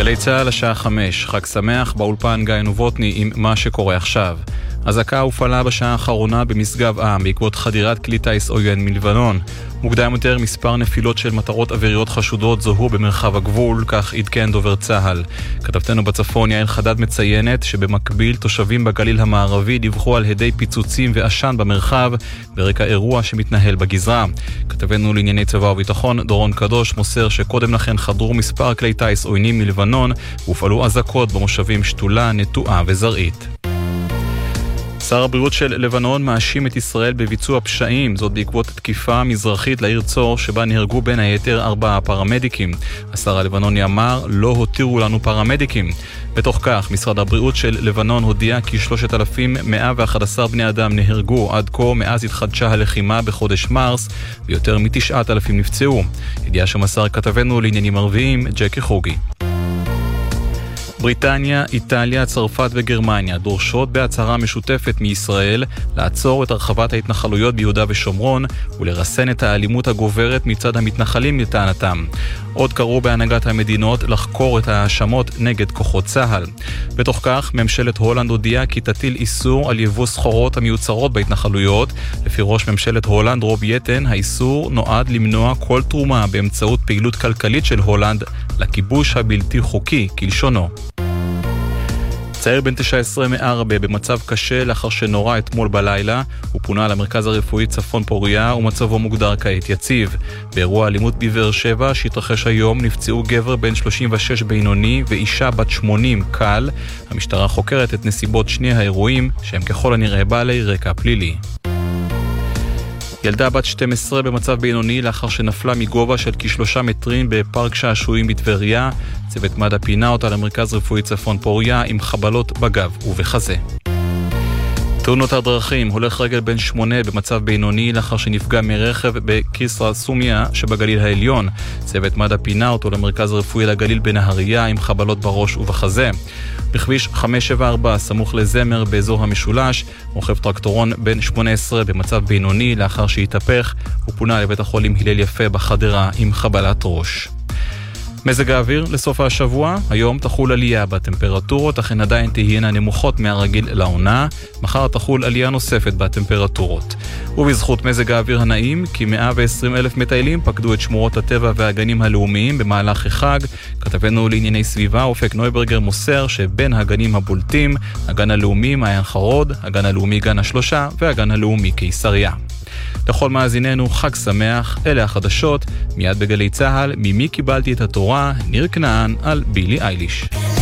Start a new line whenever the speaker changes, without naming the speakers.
גלי צהל השעה 5, חג שמח, באולפן גיא נובוטני עם מה שקורה עכשיו. אזעקה הופעלה בשעה האחרונה במשגב עם בעקבות חדירת כלי טיס עוין מלבנון. מוקדם יותר מספר נפילות של מטרות אוויריות חשודות זוהו במרחב הגבול, כך עדכן דובר צהל. כתבתנו בצפון יעל חדד מציינת שבמקביל תושבים בגליל המערבי דיווחו על הדי פיצוצים ועשן במרחב ברקע אירוע שמתנהל בגזרה. כתבנו לענייני צבא וביטחון דורון קדוש מוסר שקודם לכן חדרו מספר כלי טיס עוינים מלבנון והופעלו אזעקות במושבים שתולה, נטועה וזרעית. שר הבריאות של לבנון מאשים את ישראל בביצוע פשעים, זאת בעקבות תקיפה מזרחית לעיר צור שבה נהרגו בין היתר 4 פרמדיקים. השר הלבנוני אמר, לא הותירו לנו פרמדיקים. בתוך כך, משרד הבריאות של לבנון הודיע כי 3,111 בני אדם נהרגו עד כה מאז התחדשה הלחימה בחודש מרס, ויותר מ9,000 נפצעו. ידיעה שמסר כתבנו לעניינים ערביים, ג'קי חוגי. בריטניה, איטליה, צרפת וגרמניה דורשות בהצהרה משותפת מישראל לעצור את הרחבת ההתנחלויות ביהודה ושומרון ולרסן את האלימות הגוברת מצד המתנחלים לטענתם. עוד קראו בהנהגת המדינות לחקור את ההאשמות נגד כוחות צה"ל. בתוך כך, ממשלת הולנד הודיעה כי תטיל איסור על יבוא סחורות המיוצרות בהתנחלויות. לפי ראש ממשלת הולנד רוב יטן, האיסור נועד למנוע כל תרומה באמצעות פעילות כלכלית של הולנד לכיבוש הבלתי חוקי, כלשונו. צעיר בן 19 מערבה במצב קשה לאחר שנורא אתמול בלילה, הוא פונה למרכז הרפואי צפון פוריה ומצבו מוגדר כעת יציב. באירוע אלימות בבאר שבע שהתרחש היום נפצעו גבר בן 36 בינוני ואישה בת 80 קל. המשטרה חוקרת את נסיבות שני האירועים שהם ככל הנראה בעלי רקע פלילי. ילדה בת 12 במצב בינוני לאחר שנפלה מגובה של כ3 מטרים בפארק שעשועים בטבריה. צוות מד"א פינה אותה למרכז רפואי צפון פוריה עם חבלות בגב ובחזה. תאונות הדרכים, הולך רגל בן 8 במצב בינוני לאחר שנפגע מרכב בקיסרא סומיה שבגליל העליון. צוות מד"א פינה אותו למרכז רפואי לגליל בנהריה עם חבלות בראש ובחזה. בכביש 574 סמוך לזמר באזור המשולש, רוכב טרקטורון בן 18 במצב בינוני לאחר שהתהפך, הוא פונה לבית החולים הלל יפה בחדרה עם חבלת ראש. מזג האוויר לסוף השבוע, היום תחול עלייה בטמפרטורות, אך הן עדיין תהיינה נמוכות מהרגיל לעונה. מחר תחול עלייה נוספת בטמפרטורות. ובזכות מזג האוויר הנעים, כי 120,000 מטיילים פקדו את שמורות הטבע והגנים הלאומיים במהלך החג. כתבנו לענייני סביבה, אופק נויברגר מוסר שבין הגנים הבולטים, הגן הלאומי מעיין חרוד, הגן הלאומי גן השלושה והגן הלאומי קיסריה. לכל מאזיננו חג שמח, אלה החדשות, מיד בגלי צהל, ממי קיבלתי את התורה, ניר כנען על בילי אייליש.